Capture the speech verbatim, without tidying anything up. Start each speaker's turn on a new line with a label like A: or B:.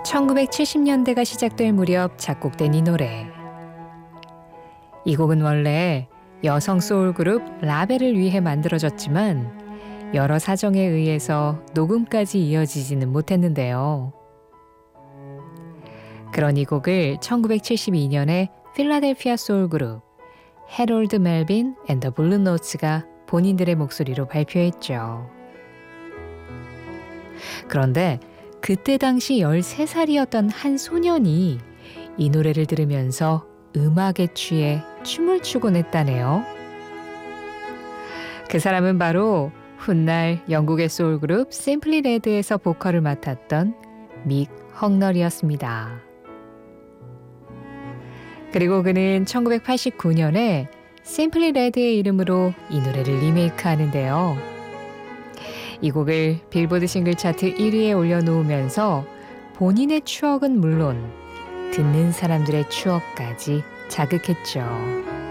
A: 천구백칠십 년대가 시작될 무렵 작곡된 이 노래. 이 곡은 원래 여성 소울 그룹 라벨을 위해 만들어졌지만 여러 사정에 의해서 녹음까지 이어지지는 못했는데요. 그런 이 곡을 천구백칠십이 년에 필라델피아 소울 그룹 해롤드 멜빈 앤 더 블루노츠가 본인들의 목소리로 발표했죠. 그런데 그때 당시 열세 살이었던 한 소년이 이 노래를 들으면서 음악에 취해 춤을 추곤 했다네요. 그 사람은 바로 훗날 영국의 소울그룹 심플리 레드에서 보컬을 맡았던 믹 헉널이었습니다. 그리고 그는 천구백팔십구 년에 심플리 레드의 이름으로 이 노래를 리메이크하는데요. 이 곡을 빌보드 싱글 차트 일 위에 올려놓으면서 본인의 추억은 물론 듣는 사람들의 추억까지 자극했죠.